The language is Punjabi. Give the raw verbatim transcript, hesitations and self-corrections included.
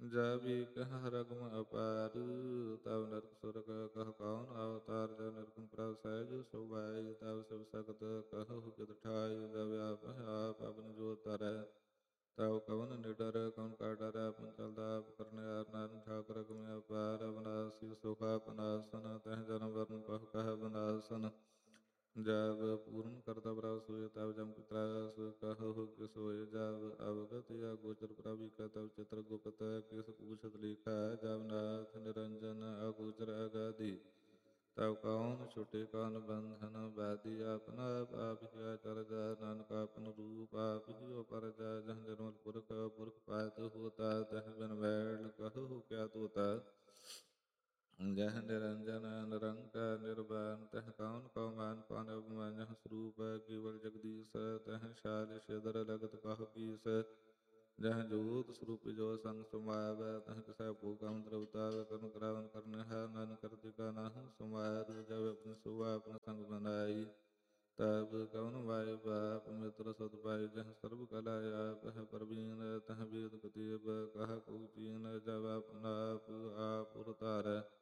ਜਾ ਵੀ ਕਹ ਰਗਮ ਅਪਾਰ, ਤਵ ਨਰਕ ਸੁਰਗ ਕਹ ਕਉਨ ਅਵਤਾਰ। ਜਬ ਨਿਰਗੁਣ ਪ੍ਰਭ ਸਹਿਜ ਸੁਭਾਈ, ਤਬ ਸਿਵ ਸਗਤ ਕਹਹੁ ਕਿਤ ਠਾਈ। ਜਬ ਆਪ ਆਪ ਆਪਨ ਜੋਤ ਧਰੈ, ਤਬ ਕਵਨ ਨਿਡਰ। ਕਉਨ ਕਾ ਡਰੈ ਆਪਨ ਚਲਦਾ ਆਪ ਕਰਨਿਆਰ। ਨਾਨਕ ਠਾਕੁਰ ਰਗਮ ਅਪਾਰ, ਅਵਨਾਸੀ ਸੁਖ ਆਪਨਾਸਨ। ਤਹ ਜਨਮ ਵਰਨ ਬਹੁ ਕਹਿ ਬਨਾਸਨ। ਜਬ ਪੂਰਨ ਕਰਤਾ ਪ੍ਰਭ ਸੋਇ, ਤਬ ਜਮ ਪਿਤਰਾ ਸੋਇ ਕਹਹੁ ਕਿਸ ਹੋਇ। ਜਬ ਅਵਗਤ ਅਗੋਚਰ ਪ੍ਰਭ ਈਕੈ, ਤਬ ਚਿਤ੍ਰ ਗੁਪਤ ਕਿਸ ਪੂਛਤ ਲੀਖੈ। ਜਬ ਨਾਥ ਨਿਰੰਜਨ ਅਗੋਚਰ ਅਗਾਧੀ, ਤਬ ਕਉਨ ਛੁਟੇ ਕਉਨ ਬੰਧਨ ਬਾਧੀ। ਆਪਨ ਆਪ ਆਪ ਹੀ ਆਚਰਜਾ, ਨਾਨਕ ਆਪਨ ਰੂਪ ਆਪ ਹੀ ਉਪਰਜਾ। ਜਹ ਨਿਰਮਲ ਪੁਰਖ ਪੁਰਖ ਪਾਇਤ ਹੋਤਾ, ਤਹ ਬਿਨ ਬੈਲ ਕਹਹੁ ਕਿਆ ਤੋਤਾ। ਜਹ ਨਿਰੰਜਨ ਨਿਰੰਕਾਰ ਨਿਰਵਾਨ, ਤਹ ਕਉਨ ਕਉ ਮਾਨ ਪਾਨ ਅਭਿਮਾਨ। ਜਹ ਸਰੂਪ ਕੇਵਲ ਜਗਦੀਸ਼, ਤਹ ਸ਼ਾਲ ਸਿਦਰ ਲਗਤ ਕਹੁ ਕੀਸ। ਜਹ ਜੋਤ ਸਰੂਪੀ ਜੋ ਸੰਗ ਸਮਾਵੈ, ਤਹ ਕਿਸੈ ਭੋਗ ਕਾਮ ਦ੍ਰਵਤਾਵੈ। ਕਰਮ ਕਰਾਵਨ ਕਰਨਹਾਰ, ਨਾਨਕ ਕਰਤੇ ਕਾ ਨਾਹੰ ਸਮਾਰ। ਜਬ ਆਪਣੀ ਸੁਭਾ ਆਪਨ ਸੰਗ ਬਨਾਈ, ਤਬ ਕਵਨ ਮਾਇ ਬਾਪ ਮਿਤਰ ਸਤ ਪਾਈ। ਜਹ ਸਰਬ ਕਲਾ ਆਪ ਹੈ ਪ੍ਰਵੀਨ, ਤਹ ਵੇਦ ਕਤੇਬ ਕਹਾ ਕਉ ਚੀਨ। ਜਬ ਆਪਨ ਆਪ ਆਪ ਉਰਤਾਰੈ,